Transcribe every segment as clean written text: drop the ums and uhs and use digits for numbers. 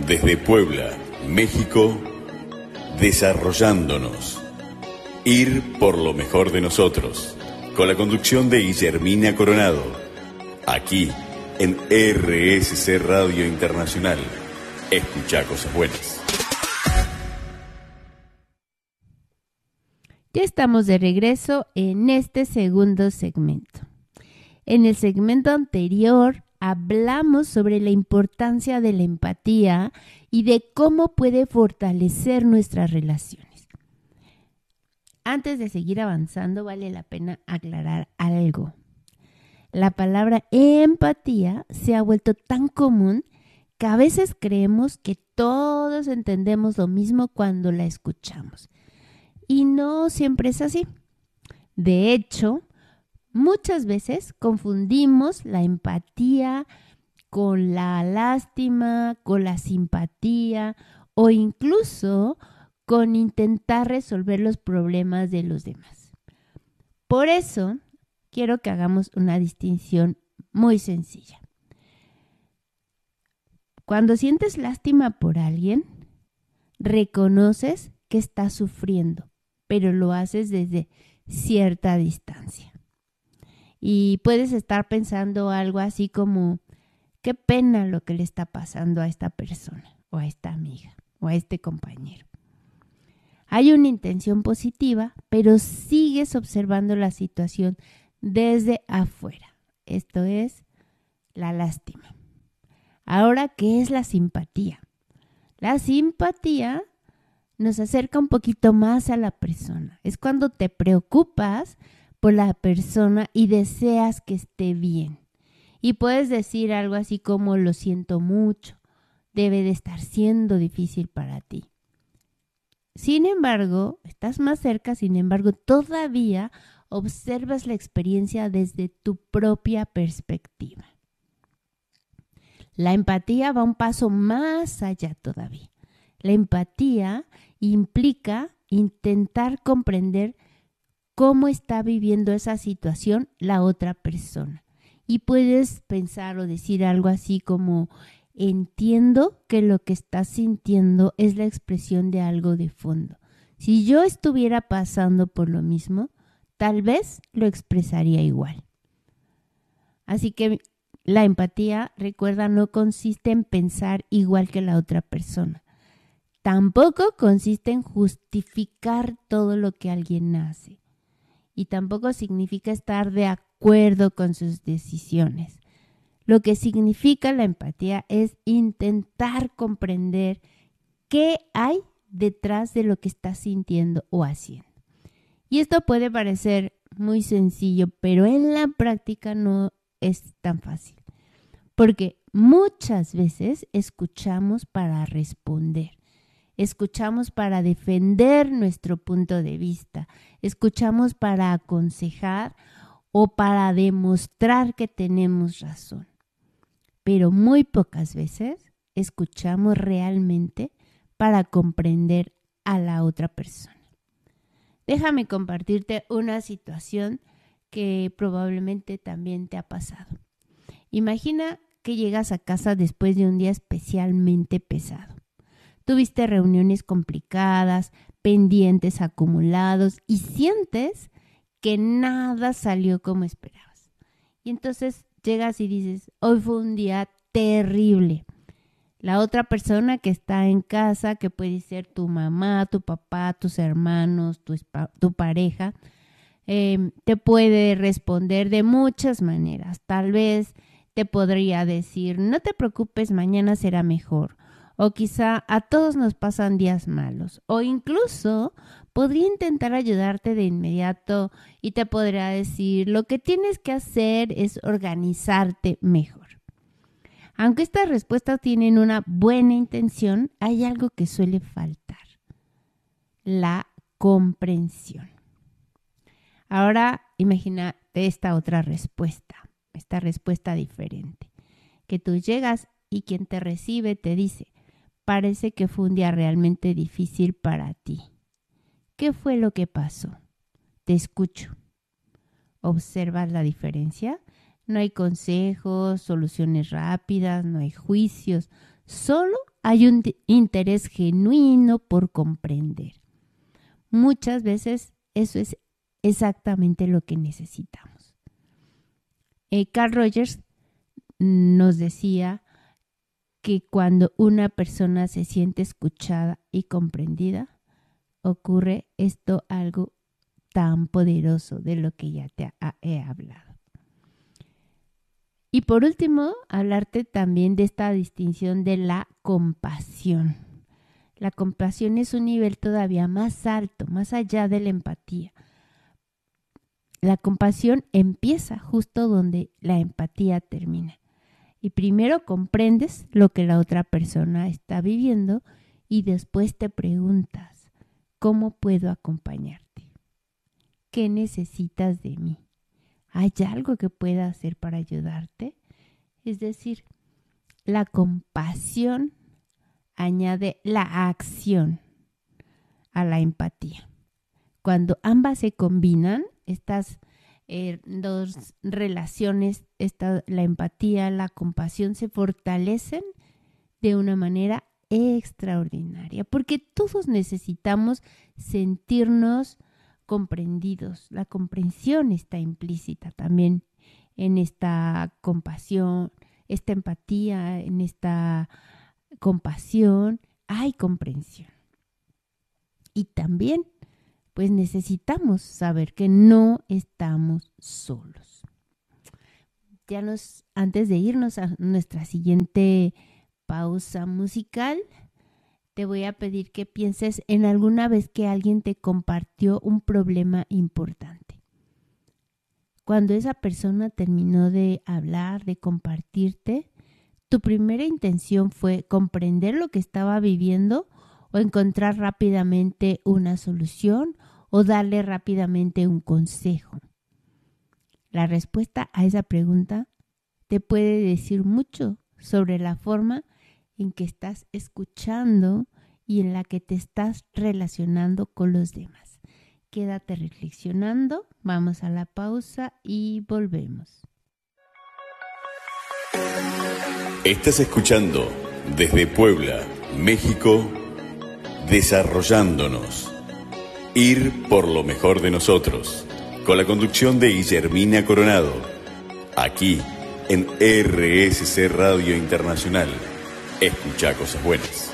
Desde Puebla, México, desarrollándonos. Ir por lo mejor de nosotros. Con la conducción de Guillermina Coronado. Aquí, en RSC Radio Internacional. Escucha cosas buenas. Ya estamos de regreso en este segundo segmento. En el segmento anterior hablamos sobre la importancia de la empatía y de cómo puede fortalecer nuestras relaciones. Antes de seguir avanzando, vale la pena aclarar algo. La palabra empatía se ha vuelto tan común que a veces creemos que todos entendemos lo mismo cuando la escuchamos. Y no siempre es así. De hecho, muchas veces confundimos la empatía con la lástima, con la simpatía o incluso con intentar resolver los problemas de los demás. Por eso, quiero que hagamos una distinción muy sencilla. Cuando sientes lástima por alguien, reconoces que estás sufriendo, pero lo haces desde cierta distancia. Y puedes estar pensando algo así como, qué pena lo que le está pasando a esta persona, o a esta amiga, o a este compañero. Hay una intención positiva, pero sigues observando la situación desde afuera. Esto es la lástima. Ahora, ¿qué es la simpatía? La simpatía nos acerca un poquito más a la persona. Es cuando te preocupas por la persona y deseas que esté bien. Y puedes decir algo así como, lo siento mucho, debe de estar siendo difícil para ti. Sin embargo, estás más cerca, todavía observas la experiencia desde tu propia perspectiva. La empatía va un paso más allá todavía. La empatía implica intentar comprender cómo está viviendo esa situación la otra persona. Y puedes pensar o decir algo así como, entiendo que lo que estás sintiendo es la expresión de algo de fondo. Si yo estuviera pasando por lo mismo, tal vez lo expresaría igual. Así que la empatía, recuerda, no consiste en pensar igual que la otra persona. Tampoco consiste en justificar todo lo que alguien hace. Y tampoco significa estar de acuerdo con sus decisiones. Lo que significa la empatía es intentar comprender qué hay detrás de lo que estás sintiendo o haciendo. Y esto puede parecer muy sencillo, pero en la práctica no es tan fácil. Porque muchas veces escuchamos para responder. Escuchamos para defender nuestro punto de vista. Escuchamos para aconsejar o para demostrar que tenemos razón. Pero muy pocas veces escuchamos realmente para comprender a la otra persona. Déjame compartirte una situación que probablemente también te ha pasado. Imagina que llegas a casa después de un día especialmente pesado. Tuviste reuniones complicadas, pendientes acumulados y sientes que nada salió como esperabas. Y entonces llegas y dices, hoy fue un día terrible. La otra persona que está en casa, que puede ser tu mamá, tu papá, tus hermanos, tu pareja, te puede responder de muchas maneras. Tal vez te podría decir, no te preocupes, mañana será mejor. O quizá a todos nos pasan días malos. O incluso podría intentar ayudarte de inmediato y te podría decir, lo que tienes que hacer es organizarte mejor. Aunque estas respuestas tienen una buena intención, hay algo que suele faltar: la comprensión. Ahora imagínate esta otra respuesta, esta respuesta diferente, que tú llegas y quien te recibe te dice, parece que fue un día realmente difícil para ti. ¿Qué fue lo que pasó? Te escucho. ¿Observas la diferencia? No hay consejos, soluciones rápidas, no hay juicios, solo hay un interés genuino por comprender. Muchas veces eso es exactamente lo que necesitamos. Carl Rogers nos decía que cuando una persona se siente escuchada y comprendida, ocurre esto algo tan poderoso de lo que ya te he hablado. Y por último, hablarte también de esta distinción de la compasión. La compasión es un nivel todavía más alto, más allá de la empatía. La compasión empieza justo donde la empatía termina. Y primero comprendes lo que la otra persona está viviendo y después te preguntas, ¿cómo puedo acompañarte? ¿Qué necesitas de mí? ¿Hay algo que pueda hacer para ayudarte? Es decir, la compasión añade la acción a la empatía. Cuando ambas se combinan, estas dos relaciones, la empatía, la compasión, se fortalecen de una manera extraordinaria, porque todos necesitamos sentirnos comprendidos. La comprensión está implícita también en esta compasión, esta empatía, en esta compasión, hay comprensión. Y también, pues necesitamos saber que no estamos solos. Antes de irnos a nuestra siguiente pausa musical, te voy a pedir que pienses en alguna vez que alguien te compartió un problema importante. Cuando esa persona terminó de hablar, de compartirte, ¿tu primera intención fue comprender lo que estaba viviendo o encontrar rápidamente una solución o darle rápidamente un consejo? La respuesta a esa pregunta te puede decir mucho sobre la forma en que estás escuchando y en la que te estás relacionando con los demás. Quédate reflexionando, vamos a la pausa y volvemos. Estás escuchando desde Puebla, México, Desarrollándonos. Ir por lo mejor de nosotros, con la conducción de Guillermina Coronado, aquí en RSC Radio Internacional. Escucha cosas buenas.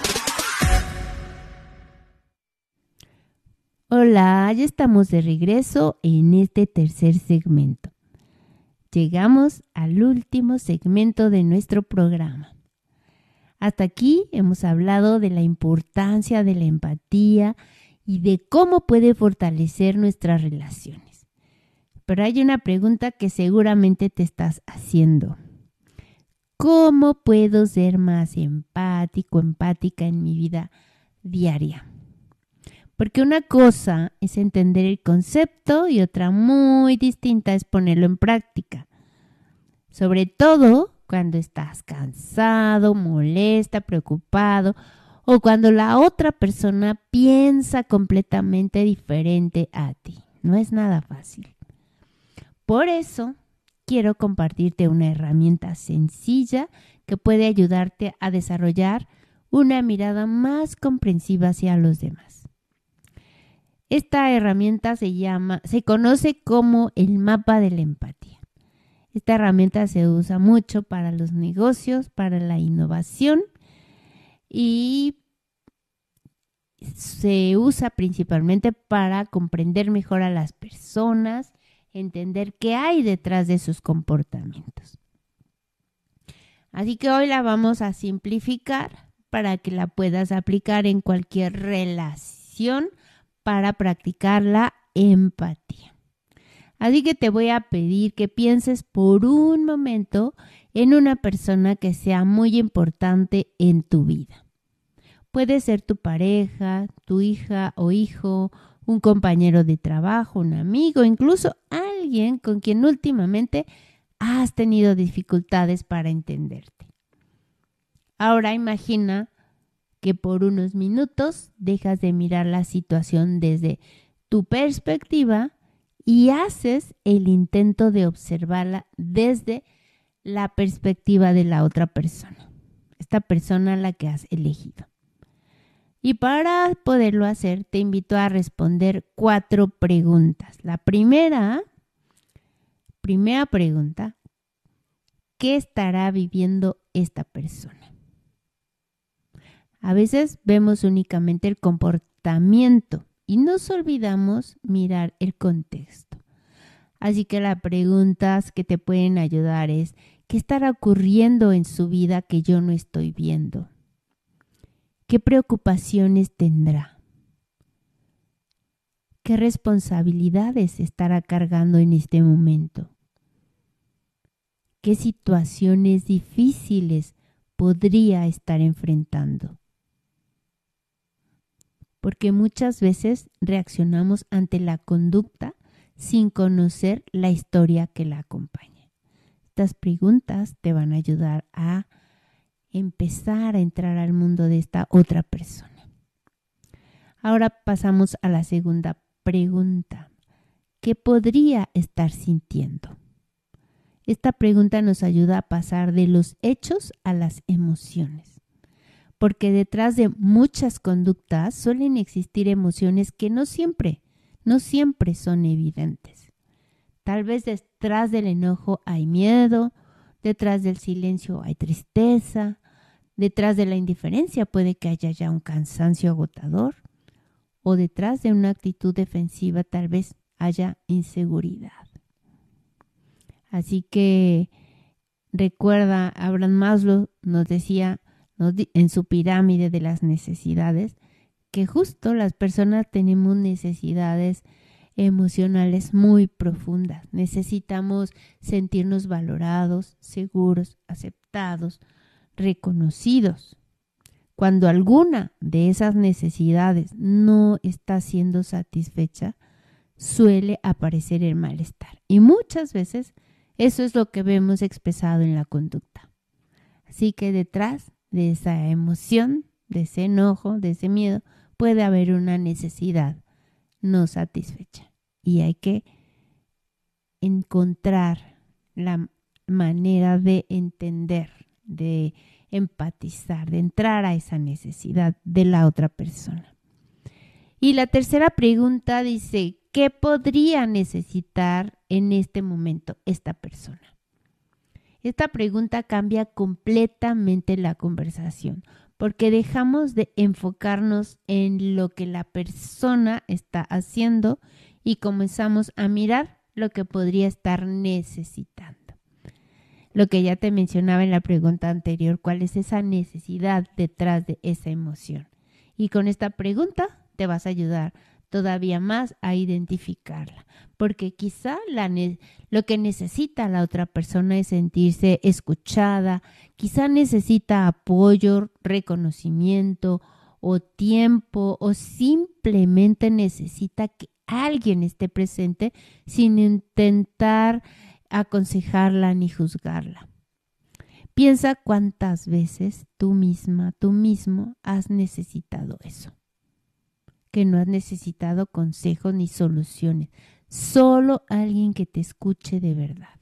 Hola, ya estamos de regreso en este tercer segmento. Llegamos al último segmento de nuestro programa. Hasta aquí hemos hablado de la importancia de la empatía y de cómo puede fortalecer nuestras relaciones. Pero hay una pregunta que seguramente te estás haciendo. ¿Cómo puedo ser más empático, empática en mi vida diaria? Porque una cosa es entender el concepto y otra muy distinta es ponerlo en práctica. Sobre todo cuando estás cansado, molesta, preocupado o cuando la otra persona piensa completamente diferente a ti. No es nada fácil. Por eso quiero compartirte una herramienta sencilla que puede ayudarte a desarrollar una mirada más comprensiva hacia los demás. Esta herramienta se conoce como el mapa de la empatía. Esta herramienta se usa mucho para los negocios, para la innovación y se usa principalmente para comprender mejor a las personas, entender qué hay detrás de sus comportamientos. Así que hoy la vamos a simplificar para que la puedas aplicar en cualquier relación para practicar la empatía. Así que te voy a pedir que pienses por un momento en una persona que sea muy importante en tu vida. Puede ser tu pareja, tu hija o hijo, un compañero de trabajo, un amigo, incluso alguien con quien últimamente has tenido dificultades para entenderte. Ahora imagina que por unos minutos dejas de mirar la situación desde tu perspectiva y haces el intento de observarla desde la perspectiva de la otra persona. esta persona a la que has elegido. Y para poderlo hacer, te invito a responder 4 preguntas. La primera pregunta, ¿qué estará viviendo esta persona? A veces vemos únicamente el comportamiento y nos olvidamos mirar el contexto. Así que las preguntas que te pueden ayudar es, ¿qué estará ocurriendo en su vida que yo no estoy viendo? ¿Qué preocupaciones tendrá? ¿Qué responsabilidades estará cargando en este momento? ¿Qué situaciones difíciles podría estar enfrentando? Porque muchas veces reaccionamos ante la conducta sin conocer la historia que la acompaña. Estas preguntas te van a ayudar a empezar a entrar al mundo de esta otra persona. Ahora pasamos a la segunda pregunta. ¿Qué podría estar sintiendo? Esta pregunta nos ayuda a pasar de los hechos a las emociones, porque detrás de muchas conductas suelen existir emociones que no siempre son evidentes. Tal vez detrás del enojo hay miedo, detrás del silencio hay tristeza, detrás de la indiferencia puede que haya ya un cansancio agotador, o detrás de una actitud defensiva tal vez haya inseguridad. Así que recuerda, Abraham Maslow nos decía en su pirámide de las necesidades que justo las personas tenemos necesidades emocionales muy profundas. Necesitamos sentirnos valorados, seguros, aceptados, reconocidos. Cuando alguna de esas necesidades no está siendo satisfecha, suele aparecer el malestar. Y muchas veces eso es lo que vemos expresado en la conducta. Así que detrás de esa emoción, de ese enojo, de ese miedo, puede haber una necesidad no satisfecha. Y hay que encontrar la manera de entender, de empatizar, de entrar a esa necesidad de la otra persona. Y la tercera pregunta dice, ¿qué podría necesitar en este momento esta persona? Esta pregunta cambia completamente la conversación, porque dejamos de enfocarnos en lo que la persona está haciendo y comenzamos a mirar lo que podría estar necesitando. Lo que ya te mencionaba en la pregunta anterior, ¿cuál es esa necesidad detrás de esa emoción? Y con esta pregunta te vas a ayudar todavía más a identificarla, porque quizá lo que necesita la otra persona es sentirse escuchada, quizá necesita apoyo, reconocimiento o tiempo, o simplemente necesita que alguien esté presente sin intentar aconsejarla ni juzgarla. Piensa cuántas veces tú misma, tú mismo has necesitado eso. Que no has necesitado consejos ni soluciones, solo alguien que te escuche de verdad.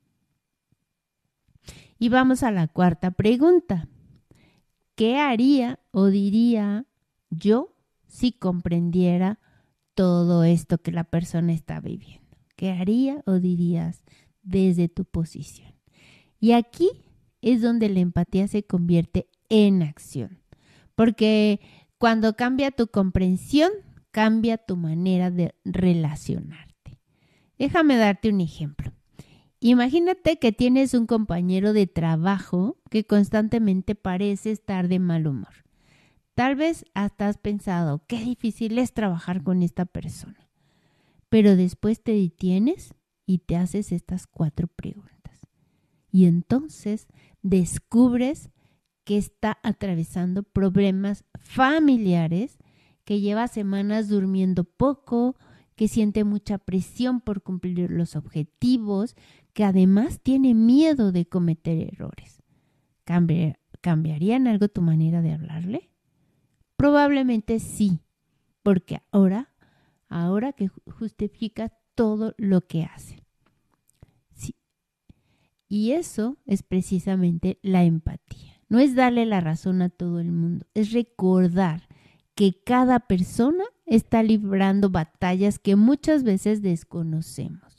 Y vamos a la cuarta pregunta. ¿Qué haría o diría yo si comprendiera todo esto que la persona está viviendo? ¿Qué haría o dirías desde tu posición? Y aquí es donde la empatía se convierte en acción, porque cuando cambia tu comprensión, cambia tu manera de relacionarte. Déjame darte un ejemplo. Imagínate que tienes un compañero de trabajo que constantemente parece estar de mal humor. Tal vez hasta has pensado, qué difícil es trabajar con esta persona. Pero después te detienes y te haces estas 4 preguntas. Y entonces descubres que está atravesando problemas familiares, que lleva semanas durmiendo poco, que siente mucha presión por cumplir los objetivos, que además tiene miedo de cometer errores. ¿Cambiaría en algo tu manera de hablarle? Probablemente sí, porque ahora que justifica todo lo que hace. Sí. Y eso es precisamente la empatía. No es darle la razón a todo el mundo, es recordar que cada persona está librando batallas que muchas veces desconocemos.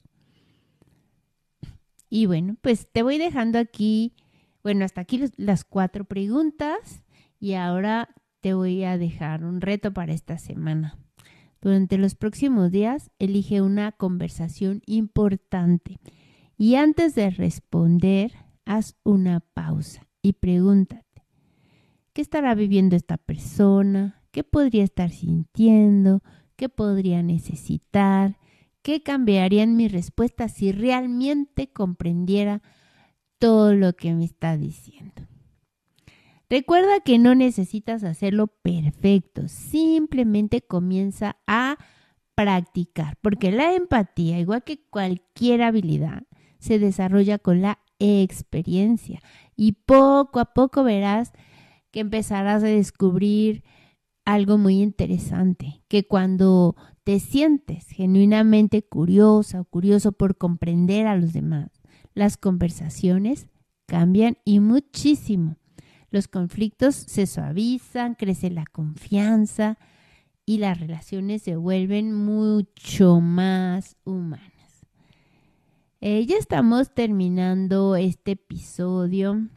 Y bueno, pues te voy dejando aquí, hasta aquí las 4 preguntas y ahora te voy a dejar un reto para esta semana. Durante los próximos días, elige una conversación importante y antes de responder, haz una pausa y pregúntate, ¿qué estará viviendo esta persona? ¿Qué podría estar sintiendo? ¿Qué podría necesitar? ¿Qué cambiaría en mi respuesta si realmente comprendiera todo lo que me está diciendo? Recuerda que no necesitas hacerlo perfecto, simplemente comienza a practicar, porque la empatía, igual que cualquier habilidad, se desarrolla con la experiencia y poco a poco verás que empezarás a descubrir algo muy interesante, que cuando te sientes genuinamente curiosa o curioso por comprender a los demás, las conversaciones cambian y muchísimo. Los conflictos se suavizan, crece la confianza y las relaciones se vuelven mucho más humanas. Ya estamos terminando este episodio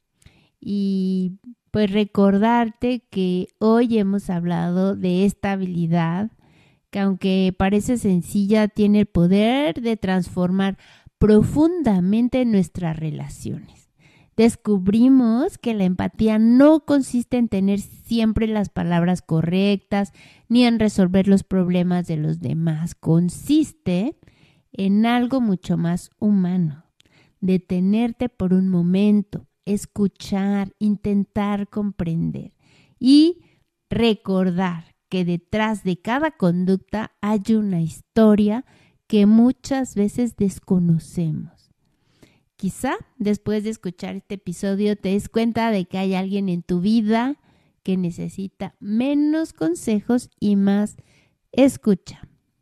y pues recordarte que hoy hemos hablado de esta habilidad que aunque parece sencilla tiene el poder de transformar profundamente nuestras relaciones. Descubrimos que la empatía no consiste en tener siempre las palabras correctas ni en resolver los problemas de los demás. Consiste en algo mucho más humano. Detenerte por un momento, escuchar, intentar comprender y recordar que detrás de cada conducta hay una historia que muchas veces desconocemos. Quizá después de escuchar este episodio te des cuenta de que hay alguien en tu vida que necesita menos consejos y más escucha,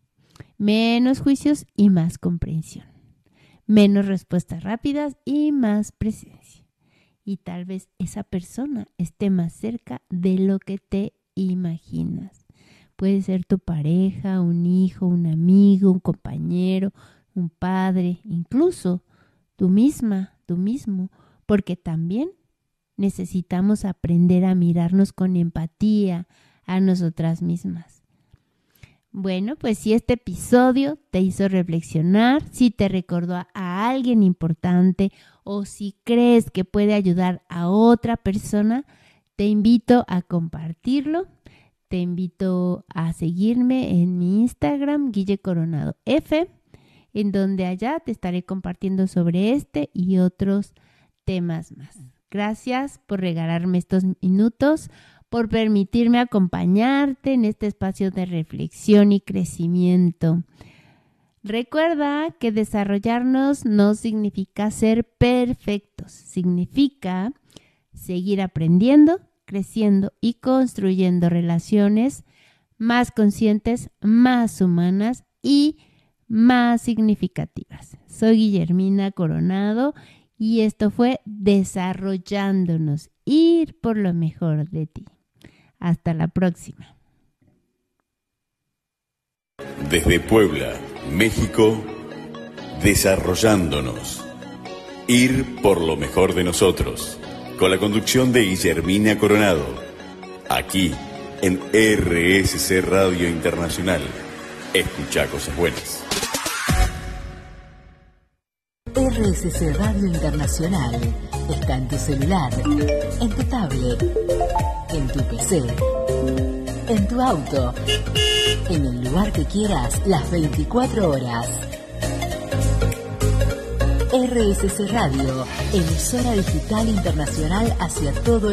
menos juicios y más comprensión, menos respuestas rápidas y más presencia. Y tal vez esa persona esté más cerca de lo que te imaginas. Puede ser tu pareja, un hijo, un amigo, un compañero, un padre, incluso tú misma, tú mismo, porque también necesitamos aprender a mirarnos con empatía a nosotras mismas. Bueno, pues si este episodio te hizo reflexionar, si te recordó a alguien importante o si crees que puede ayudar a otra persona, te invito a compartirlo. Te invito a seguirme en mi Instagram, Guille Coronado F, en donde allá te estaré compartiendo sobre este y otros temas más. Gracias por regalarme estos minutos, por permitirme acompañarte en este espacio de reflexión y crecimiento. Recuerda que desarrollarnos no significa ser perfectos, significa seguir aprendiendo, creciendo y construyendo relaciones más conscientes, más humanas y más significativas. Soy Guillermina Coronado y esto fue Desarrollándonos, ir por lo mejor de ti. Hasta la próxima. Desde Puebla, México, Desarrollándonos, ir por lo mejor de nosotros, con la conducción de Guillermina Coronado, aquí en RSC Radio Internacional. Escucha cosas buenas. RSC Radio Internacional está en tu celular, en tu tablet, en tu PC, en tu auto, en el lugar que quieras, las 24 horas. RSC Radio, emisora digital internacional hacia todo